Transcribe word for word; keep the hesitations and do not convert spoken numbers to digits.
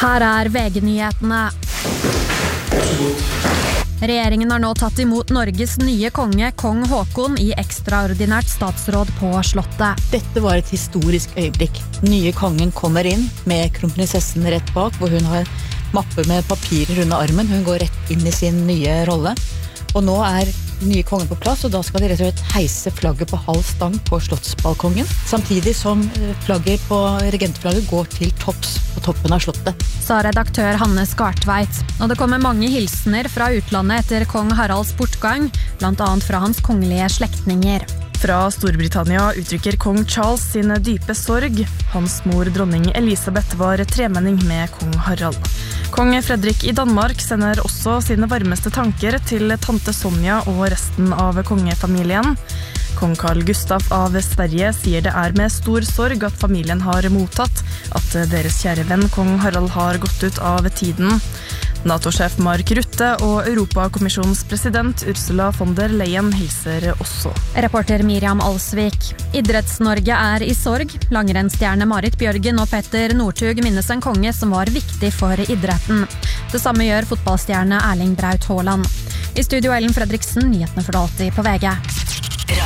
Her er V G-nyhetene. Regjeringen har nå tatt imot Norges nye konge, kong Håkon, i ekstraordinært statsråd på slottet. Dette var et historisk øyeblikk. Nye kongen kommer inn med kronprinsessen rett bak, hvor hun har mappe med papirer under armen. Hun går rett inn i sin nye rolle. Og nå er nye kongen på plass, og da skal de rett og slett heise flagget på halv stang på slottsbalkongen, samtidig som flagget på regentflagget går til topps på toppen av slottet. Sa redaktør Hanne Skartveit. Og det kommer mange hilsener fra utlandet etter kong Haralds portgang, blant annet fra hans kongelige slektninger. Fra Storbritannia uttrykker kong Charles sin dype sorg. Hans mor, dronning Elisabeth, var tremenning med kong Harald. Kong Fredrik i Danmark sender også sine varmeste tanker til tante Sonja og resten av kongefamilien. Kong Carl Gustaf av Sverige sier det er med stor sorg at familien har mottatt at deres kjære venn kong Harald har gått ut av tiden. NATO-sjef Mark Rutte og Europakommisjonens president Ursula von der Leyen hilser også. Reporter Miriam Alsvik. Idretts-Norge er i sorg. Langrennsstjerne Marit Bjørgen og Petter Northug minnes en konge som var viktig for idretten. Det samme gjør fotballstjerne Erling Braut Haaland. I studio Ellen Fredriksen, nyhetene for alltid på V G.